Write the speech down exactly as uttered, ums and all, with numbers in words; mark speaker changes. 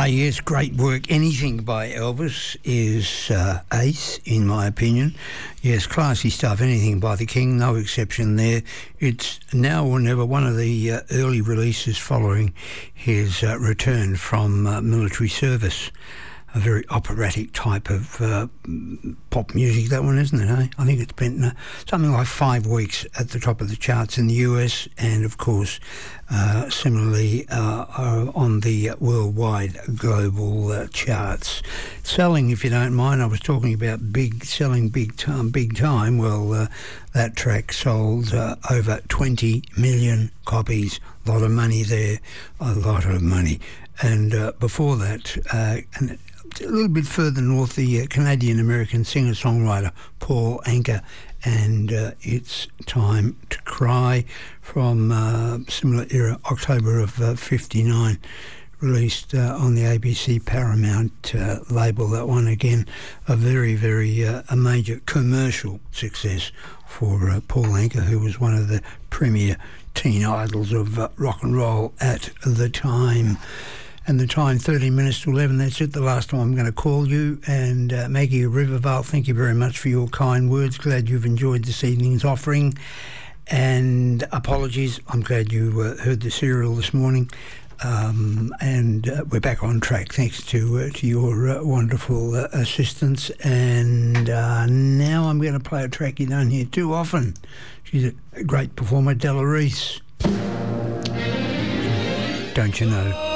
Speaker 1: yes, great work. Anything by Elvis is uh, ace, in my opinion. Yes, classy stuff. Anything by the King, no exception there. It's now or never, one of the uh, early releases following his uh, return from uh, military service. A very operatic type of uh, pop music, that one, isn't it, eh? I think it's been uh, something like five weeks at the top of the charts in the U S and, of course, uh, similarly uh, uh, on the worldwide global uh, charts. Selling, if you don't mind, I was talking about big selling big time, big time. Well, uh, that track sold uh, over twenty million copies. A lot of money there, a lot of money. And uh, before that, uh, and a little bit further north, the uh, Canadian-American singer-songwriter Paul Anka, and uh, It's Time to Cry, from uh, similar era, October of uh, fifty-nine, released uh, on the A B C Paramount uh, label. That one, again, a very, very uh, a major commercial success for uh, Paul Anka, who was one of the premier teen idols of uh, rock and roll at the time. And the time, thirteen minutes to eleven, that's it, the last time I'm going to call you. And uh, Maggie of Rivervale, thank you very much for your kind words. Glad you've enjoyed this evening's offering. And apologies, I'm glad you uh, heard the serial this morning. Um, and uh, we're back on track thanks to uh, to your uh, wonderful uh, assistance. And uh, now I'm going to play a track you don't hear too often. She's a great performer, Della Reese. Don't you know?